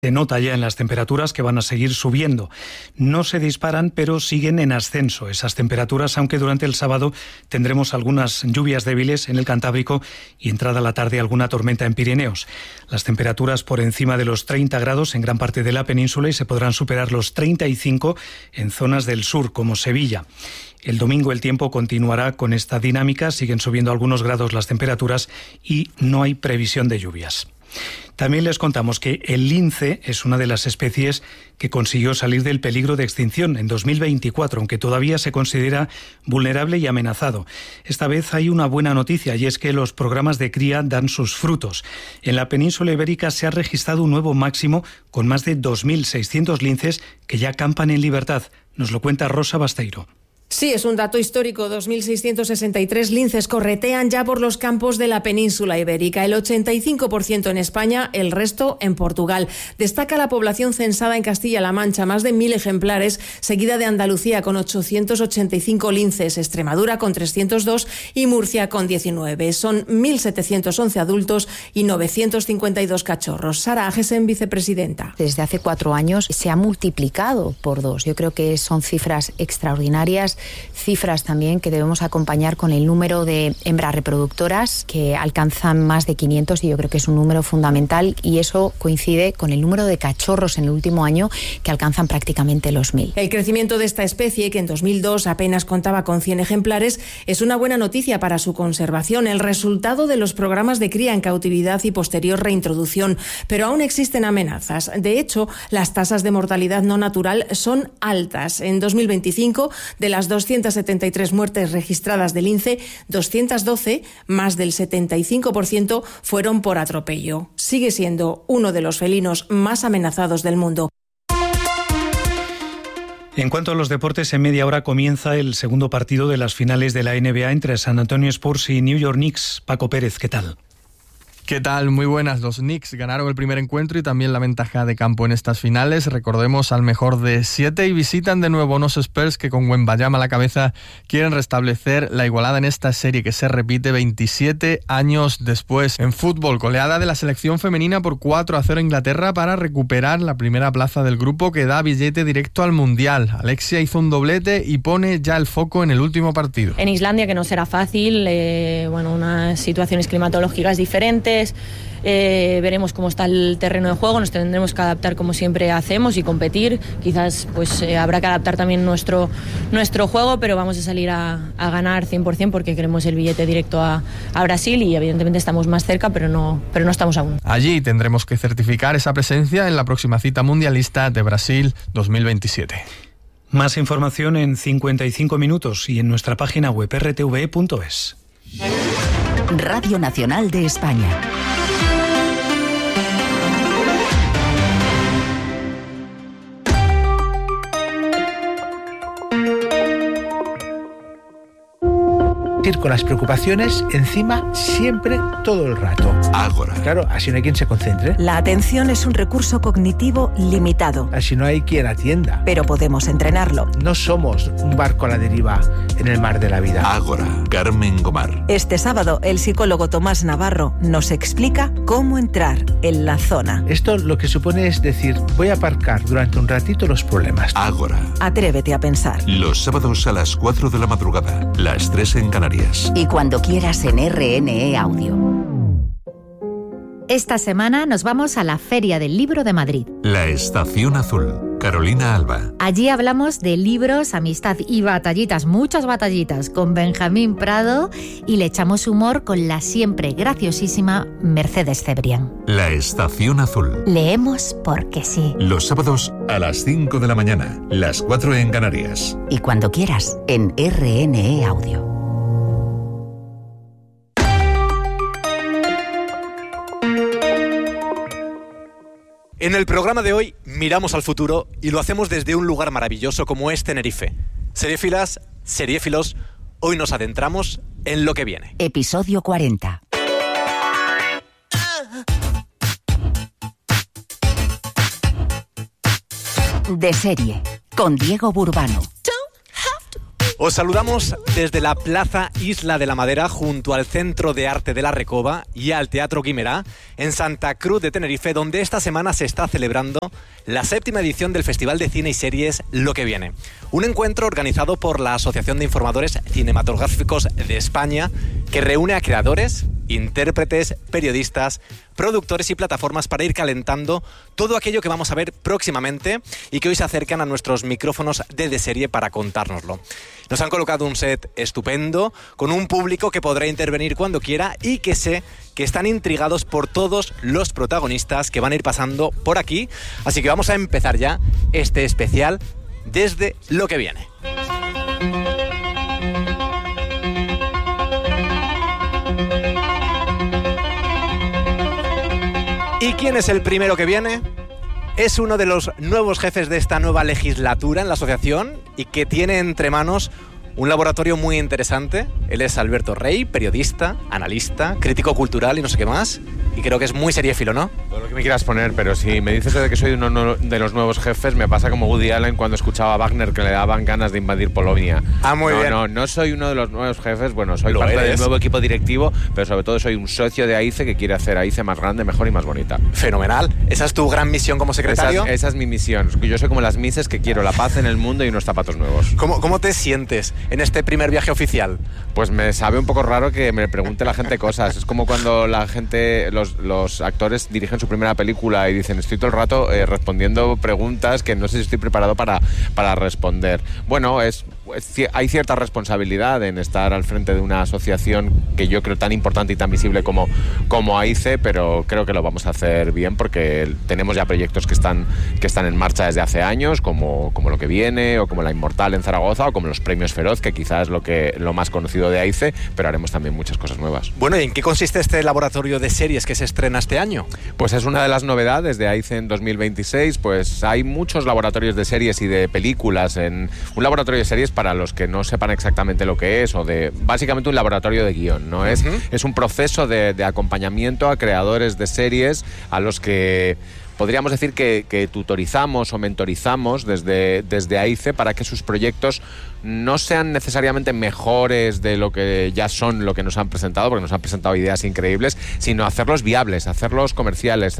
Se nota ya en las temperaturas que van a seguir subiendo. No se disparan, pero siguen en ascenso esas temperaturas, aunque durante el sábado tendremos algunas lluvias débiles en el Cantábrico y entrada a la tarde alguna tormenta en Pirineos. Las temperaturas por encima de los 30 grados en gran parte de la península y se podrán superar los 35 en zonas del sur, como Sevilla. El domingo el tiempo continuará con esta dinámica, siguen subiendo algunos grados las temperaturas y no hay previsión de lluvias. También les contamos que el lince es una de las especies que consiguió salir del peligro de extinción en 2024, aunque todavía se considera vulnerable y amenazado. Esta vez hay una buena noticia y es que los programas de cría dan sus frutos. En la península ibérica se ha registrado un nuevo máximo con más de 2.600 linces que ya campan en libertad. Nos lo cuenta Rosa Basteiro. Sí, es un dato histórico. 2.663 linces corretean ya por los campos de la península ibérica. El 85% en España, el resto en Portugal. Destaca la población censada en Castilla-La Mancha, más de 1.000 ejemplares, seguida de Andalucía con 885 linces, Extremadura con 302 y Murcia con 19. Son 1.711 adultos y 952 cachorros. Sara Agesen, vicepresidenta. Desde hace 4 años se ha multiplicado por 2. Yo creo que son cifras extraordinarias. Cifras también que debemos acompañar con el número de hembras reproductoras que alcanzan más de 500 y yo creo que es un número fundamental y eso coincide con el número de cachorros en el último año que alcanzan prácticamente los 1.000. El crecimiento de esta especie, que en 2002 apenas contaba con 100 ejemplares, es una buena noticia para su conservación, el resultado de los programas de cría en cautividad y posterior reintroducción, pero aún existen amenazas. De hecho, las tasas de mortalidad no natural son altas. En 2025, de las 273 muertes registradas de lince, 212, más del 75%, fueron por atropello. Sigue siendo uno de los felinos más amenazados del mundo. En cuanto a los deportes, en media hora comienza el segundo partido de las finales de la NBA entre San Antonio Spurs y New York Knicks. Paco Pérez, ¿qué tal? ¿Qué tal? Muy buenas. Los Knicks ganaron el primer encuentro y también la ventaja de campo en estas finales. Recordemos al mejor de 7 y visitan de nuevo unos Spurs que con Wembanyama a la cabeza quieren restablecer la igualada en esta serie que se repite 27 años después. En fútbol, goleada de la selección femenina por 4-0 a Inglaterra para recuperar la primera plaza del grupo que da billete directo al Mundial. Alexia hizo un doblete y pone ya el foco en el último partido. En Islandia, que no será fácil, unas situaciones climatológicas diferentes. Veremos cómo está el terreno de juego, nos tendremos que adaptar como siempre hacemos y competir. Quizás habrá que adaptar también nuestro juego, pero vamos a salir a ganar 100% porque queremos el billete directo a Brasil y evidentemente estamos más cerca, pero no estamos aún. Allí tendremos que certificar esa presencia en la próxima cita mundialista de Brasil 2027. Más información en 55 minutos y en nuestra página web rtve.es. Radio Nacional de España. Ir con las preocupaciones encima siempre, todo el rato. Ágora. Claro, así no hay quien se concentre. La atención es un recurso cognitivo limitado. Así no hay quien atienda. Pero podemos entrenarlo. No somos un barco a la deriva en el mar de la vida. Ágora. Carmen Gomar. Este sábado, el psicólogo Tomás Navarro nos explica cómo entrar en la zona. Esto lo que supone es decir, voy a aparcar durante un ratito los problemas. Ágora. Atrévete a pensar. Los sábados a las 4 de la madrugada, las 3 en Canarias. Y cuando quieras en RNE Audio. Esta semana nos vamos a la Feria del Libro de Madrid. La Estación Azul. Carolina Alba. Allí hablamos de libros, amistad y batallitas, muchas batallitas, con Benjamín Prado y le echamos humor con la siempre graciosísima Mercedes Cebrián. La Estación Azul. Leemos porque sí. Los sábados a las 5 de la mañana, las 4 en Canarias. Y cuando quieras en RNE Audio. En el programa de hoy miramos al futuro y lo hacemos desde un lugar maravilloso como es Tenerife. Seriéfilas, seriéfilos, hoy nos adentramos en lo que viene. Episodio 40. De serie, con Diego Burbano. Os saludamos desde la Plaza Isla de la Madera, junto al Centro de Arte de la Recoba y al Teatro Guimerá, en Santa Cruz de Tenerife, donde esta semana se está celebrando la 7ª edición del Festival de Cine y Series Lo que Viene. Un encuentro organizado por la Asociación de Informadores Cinematográficos de España, que reúne a creadores, intérpretes, periodistas, productores y plataformas para ir calentando todo aquello que vamos a ver próximamente y que hoy se acercan a nuestros micrófonos de Serie para contárnoslo. Nos han colocado un set estupendo, con un público que podrá intervenir cuando quiera y que sé que están intrigados por todos los protagonistas que van a ir pasando por aquí. Así que vamos a empezar ya este especial desde Lo que Viene. ¿Y quién es el primero que viene? Es uno de los nuevos jefes de esta nueva legislatura en la asociación y que tiene entre manos un laboratorio muy interesante. Él es Alberto Rey, periodista, analista, crítico cultural y no sé qué más. Y creo que es muy seriéfilo, ¿no? Todo lo que me quieras poner, pero si me dices de que soy uno de los nuevos jefes, me pasa como Woody Allen cuando escuchaba a Wagner que le daban ganas de invadir Polonia. Muy bien. No soy uno de los nuevos jefes, bueno, soy parte del nuevo equipo directivo, pero sobre todo soy un socio de AICE que quiere hacer AICE más grande, mejor y más bonita. Fenomenal. ¿Esa es tu gran misión como secretario? Esa es mi misión. Yo soy como las mises que quiero la paz en el mundo y unos zapatos nuevos. ¿Cómo te sientes en este primer viaje oficial? Pues me sabe un poco raro que me pregunte la gente cosas. Es como cuando la gente, los actores dirigen su primera película y dicen estoy todo el rato respondiendo preguntas que no sé si estoy preparado para responder. Bueno, hay cierta responsabilidad en estar al frente de una asociación que yo creo tan importante y tan visible como AICE, pero creo que lo vamos a hacer bien porque tenemos ya proyectos que están en marcha desde hace años, como Lo que Viene, o como La Inmortal en Zaragoza, o como los Premios Feroz, que quizás es lo más conocido de AICE, pero haremos también muchas cosas nuevas. Bueno, ¿y en qué consiste este laboratorio de series que se estrena este año? Pues es una de las novedades de AICE en 2026, pues hay muchos laboratorios de series y de películas. Un laboratorio de series, para los que no sepan exactamente lo que es, básicamente un laboratorio de guión, ¿no? Es un proceso de acompañamiento a creadores de series a los que podríamos decir que tutorizamos o mentorizamos desde AICE para que sus proyectos no sean necesariamente mejores de lo que ya son, lo que nos han presentado, porque nos han presentado ideas increíbles, sino hacerlos viables, hacerlos comerciales.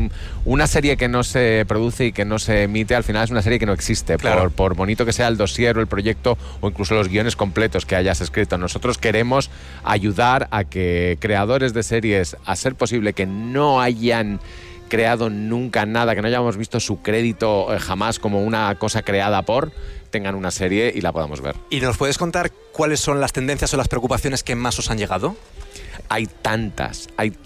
Una serie que no se produce y que no se emite, al final es una serie que no existe, claro. por bonito que sea el dossier o el proyecto o incluso los guiones completos que hayas escrito. Nosotros queremos ayudar a que creadores de series, a ser posible que no hayan creado nunca nada, que no hayamos visto su crédito jamás como una cosa creada tengan una serie y la podamos ver. ¿Y nos puedes contar cuáles son las tendencias o las preocupaciones que más os han llegado? Hay tantas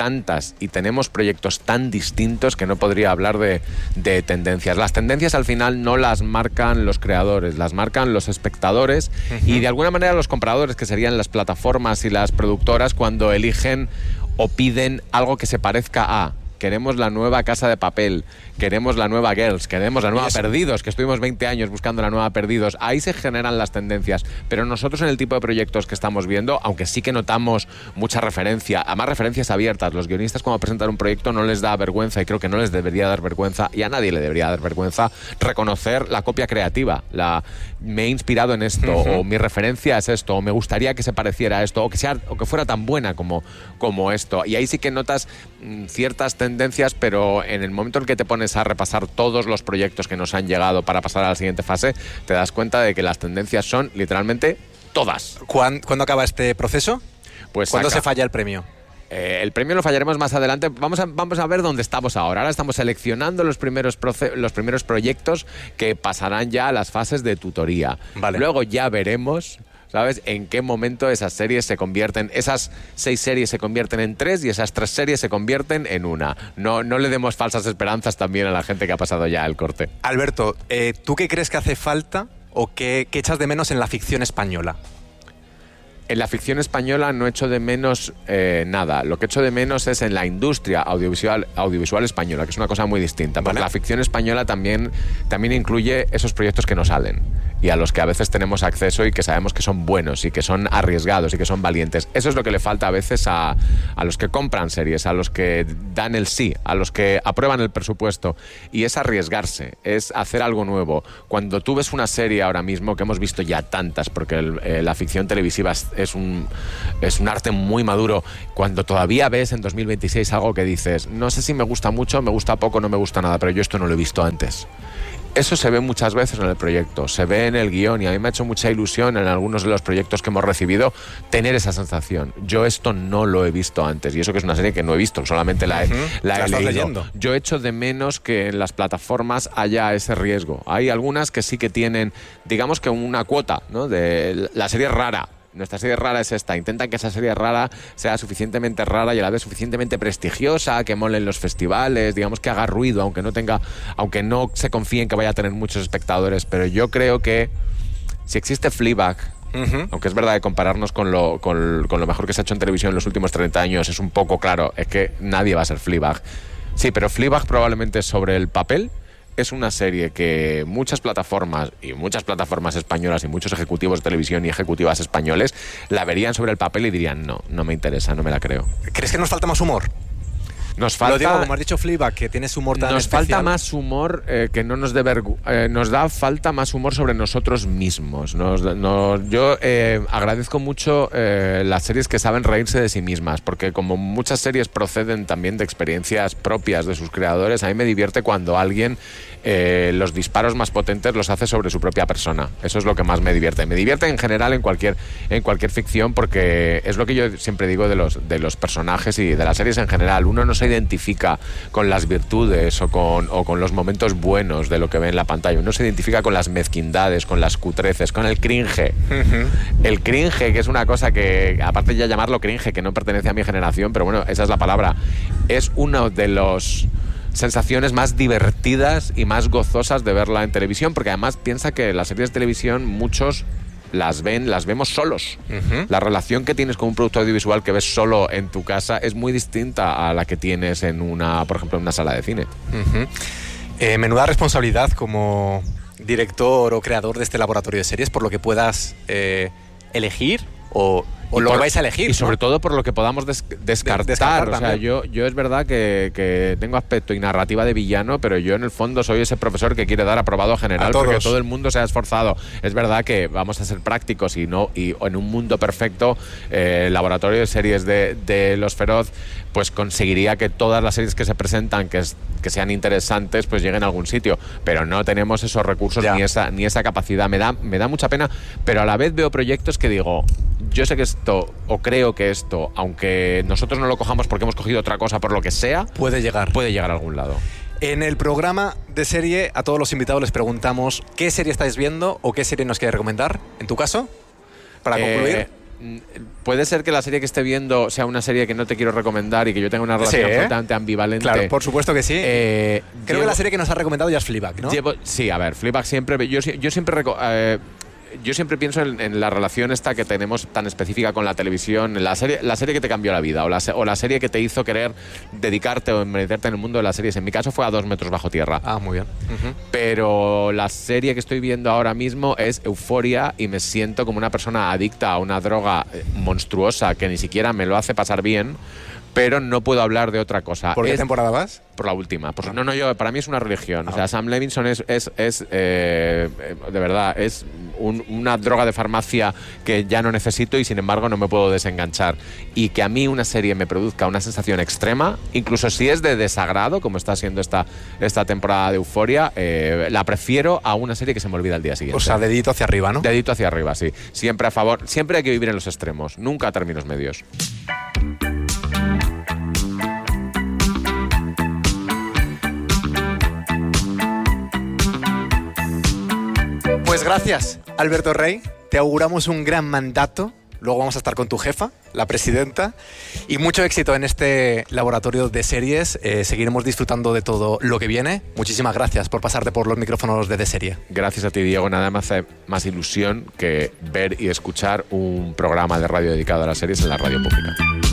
y tenemos proyectos tan distintos que no podría hablar de tendencias. Las tendencias al final no las marcan los creadores, las marcan los espectadores y de alguna manera los compradores, que serían las plataformas y las productoras, cuando eligen o piden algo que se parezca a. Queremos la nueva Casa de Papel, queremos la nueva Girls, queremos la nueva Perdidos, que estuvimos 20 años buscando la nueva Perdidos. Ahí se generan las tendencias, pero nosotros en el tipo de proyectos que estamos viendo, aunque sí que notamos mucha referencia, además referencias abiertas, los guionistas cuando presentan un proyecto no les da vergüenza, y creo que no les debería dar vergüenza, y a nadie le debería dar vergüenza, reconocer la copia creativa, me he inspirado en esto, o mi referencia es esto, o me gustaría que se pareciera a esto, o que fuera tan buena como esto. Y ahí sí que notas ciertas tendencias, pero en el momento en que te pones a repasar todos los proyectos que nos han llegado para pasar a la siguiente fase, te das cuenta de que las tendencias son literalmente todas. ¿Cuándo acaba este proceso? Pues ¿cuándo se falla el premio? El premio lo fallaremos más adelante. Vamos a ver dónde estamos ahora. Ahora estamos seleccionando los primeros proyectos que pasarán ya a las fases de tutoría. Vale. Luego ya veremos, ¿sabes?, en qué momento esas 6 series se convierten en 3 y esas 3 series se convierten en una. No le demos falsas esperanzas también a la gente que ha pasado ya el corte. Alberto, ¿tú qué crees que hace falta o qué echas de menos en la ficción española? En la ficción española no echo de menos nada. Lo que echo de menos es en la industria audiovisual española, que es una cosa muy distinta. Porque la ficción española también incluye esos proyectos que no salen. y a los que a veces tenemos acceso y que sabemos que son buenos y que son arriesgados y que son valientes. Eso es lo que le falta a veces a los que compran series, a los que dan el sí, a los que aprueban el presupuesto, y es arriesgarse, es hacer algo nuevo. Cuando tú ves una serie ahora mismo, que hemos visto ya tantas, porque la ficción televisiva es un arte muy maduro, cuando todavía ves en 2026 algo que dices, no sé si me gusta mucho, me gusta poco, no me gusta nada, pero yo esto no lo he visto antes. Eso se ve muchas veces en el proyecto, se ve en el guión, y a mí me ha hecho mucha ilusión en algunos de los proyectos que hemos recibido tener esa sensación. Yo esto no lo he visto antes, y eso que es una serie que no he visto, solamente la he leído. Leyendo. Yo echo de menos que en las plataformas haya ese riesgo. Hay algunas que sí que tienen, digamos que una cuota, ¿no? De la serie rara. Nuestra serie rara es esta. Intentan que esa serie rara sea suficientemente rara y a la vez suficientemente prestigiosa, que mole en los festivales, digamos que haga ruido, aunque no se confíen que vaya a tener muchos espectadores. Pero yo creo que si existe Fleabag, aunque es verdad que compararnos con lo mejor que se ha hecho en televisión en los últimos 30 años es un poco claro, es que nadie va a ser Fleabag. Sí, pero Fleabag probablemente sobre el papel es una serie que muchas plataformas españolas y muchos ejecutivos de televisión y ejecutivas españoles la verían sobre el papel y dirían, no me interesa, no me la creo. ¿Crees que nos falta más humor? Nos falta, lo digo, como has dicho, Fleabag, que tienes humor tan nos especial. Falta más humor que no nos dé nos da falta más humor sobre nosotros mismos. Yo agradezco mucho las series que saben reírse de sí mismas, porque como muchas series proceden también de experiencias propias de sus creadores, a mí me divierte cuando alguien los disparos más potentes los hace sobre su propia persona. Eso es lo que más me divierte. Me divierte en general en cualquier ficción, porque es lo que yo siempre digo de los personajes y de las series en general. Uno no se identifica con las virtudes o con los momentos buenos de lo que ve en la pantalla. Uno se identifica con las mezquindades, con las cutreces, con el cringe. El cringe, que es una cosa que, aparte de ya llamarlo cringe, que no pertenece a mi generación, pero bueno, esa es la palabra, es uno de los sensaciones más divertidas y más gozosas de verla en televisión, porque además piensa que las series de televisión muchos las vemos solos. La relación que tienes con un producto audiovisual que ves solo en tu casa es muy distinta a la que tienes por ejemplo, en una sala de cine. Menuda responsabilidad como director o creador de este laboratorio de series, por lo que puedas elegir o lo que vais a elegir. Y sobre todo por lo que podamos descartar. O sea, yo es verdad que tengo aspecto y narrativa de villano, pero yo en el fondo soy ese profesor que quiere dar aprobado general porque todo el mundo se ha esforzado. Es verdad que vamos a ser prácticos y en un mundo perfecto, el laboratorio de series de Los Feroz pues conseguiría que todas las series que se presentan, que sean interesantes, pues lleguen a algún sitio. Pero no tenemos esos recursos ni esa capacidad. Me da mucha pena, pero a la vez veo proyectos que digo, yo sé que esto, o creo que esto, aunque nosotros no lo cojamos porque hemos cogido otra cosa, por lo que sea, puede llegar a algún lado. En el programa de serie, a todos los invitados les preguntamos qué serie estáis viendo o qué serie nos queréis recomendar. En tu caso, para concluir. Puede ser que la serie que esté viendo sea una serie que no te quiero recomendar y que yo tenga una relación absolutamente ambivalente. Claro, por supuesto que sí. Creo que la serie que nos ha recomendado ya es Fleabag, ¿no? Sí, a ver, Fleabag siempre... Yo siempre pienso en la relación esta que tenemos tan específica con la televisión, la serie que te cambió la vida, o la serie que te hizo querer dedicarte o meterte en el mundo de las series. En mi caso fue A 2 metros bajo tierra. Ah, muy bien. Pero la serie que estoy viendo ahora mismo es Euphoria, y me siento como una persona adicta a una droga monstruosa que ni siquiera me lo hace pasar bien, pero no puedo hablar de otra cosa. ¿Por qué temporada vas? Por la última. Para mí es una religión. O sea, Sam Levinson es de verdad, es una droga de farmacia que ya no necesito y sin embargo no me puedo desenganchar. Y que a mí una serie me produzca una sensación extrema, incluso si es de desagrado, como está siendo esta temporada de Euphoria, la prefiero a una serie que se me olvida el día siguiente. O sea, dedito hacia arriba, ¿no? Dedito hacia arriba, sí. Siempre a favor, siempre hay que vivir en los extremos, nunca a términos medios. Pues gracias, Alberto Rey. Te auguramos un gran mandato. Luego vamos a estar con tu jefa, la presidenta. Y mucho éxito en este laboratorio de series. Seguiremos disfrutando de todo lo que viene. Muchísimas gracias por pasarte por los micrófonos de Serie. Gracias a ti, Diego. Nada me hace más ilusión que ver y escuchar un programa de radio dedicado a las series en la radio pública.